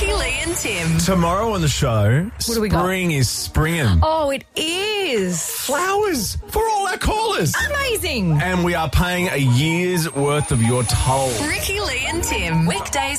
Ricky, Lee and Tim. Tomorrow on the show, What do we got? spring is springing. Oh, it is. Flowers for all our callers. Amazing. And we are paying a year's worth of your toll. Ricky, Lee and Tim. Weekdays